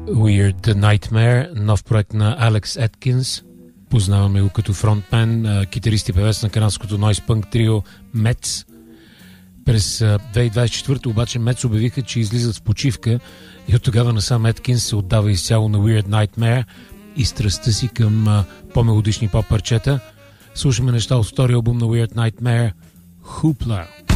Weird Nightmare, нов проект на Алекс Еткинс. Познаваме го като фронтмен, китарист и певец на канадското нойз пънк трио Metz. През 2024 обаче Metz обявиха, че излизат в почивка и от тогава насам Еткинс се отдава изцяло на Weird Nightmare и страстта си към по-мелодични поп-парчета. Слушаме неща от втория албум на Weird Nightmare, Hoopla.